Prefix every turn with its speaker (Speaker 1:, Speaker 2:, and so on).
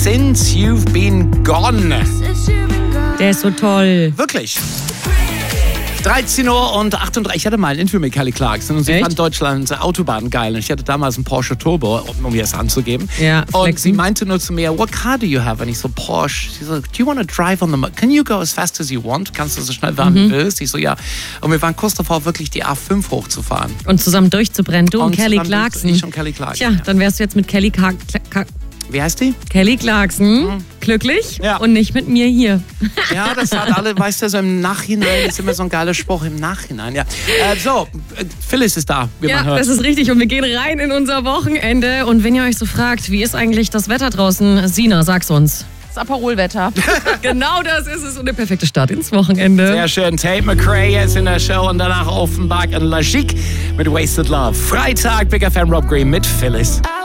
Speaker 1: Since You've Been Gone.
Speaker 2: Der ist so toll.
Speaker 1: Wirklich. 13:38 Uhr. Ich hatte mal ein Interview mit Kelly Clarkson und sie fand Deutschlands Autobahn geil. Und ich hatte damals einen Porsche Turbo, um mir das anzugeben.
Speaker 2: Ja,
Speaker 1: und sie meinte nur zu mir, what car do you have? Und ich so, Porsche. Sie so, do you want to drive on the can you go as fast as you want? Kannst du so schnell fahren, wie du willst? Ich so, ja. Und wir waren kurz davor, wirklich die A5 hochzufahren.
Speaker 2: Und zusammen durchzubrennen. Du und Kelly Clarkson.
Speaker 1: Ich und Kelly Clarkson.
Speaker 2: Tja, dann wärst du jetzt mit Kelly
Speaker 1: Wie heißt die?
Speaker 2: Kelly Clarkson. Glücklich und nicht mit mir hier.
Speaker 1: Ja, das hat alle, weißt du, so im Nachhinein ist immer so ein geiler Spruch, im Nachhinein, ja. Phyllis ist da, wie man hört.
Speaker 2: Das ist richtig und wir gehen rein in unser Wochenende. Und wenn ihr euch so fragt, wie ist eigentlich das Wetter draußen? Sina, sag's uns.
Speaker 3: Das Aperol-Wetter.
Speaker 2: Genau das ist es und der perfekte Start ins Wochenende.
Speaker 1: Sehr schön. Tate McRae jetzt in der Show und danach Offenbach und La Chic mit Wasted Love. Freitag, Big FM Rob Green mit Phyllis.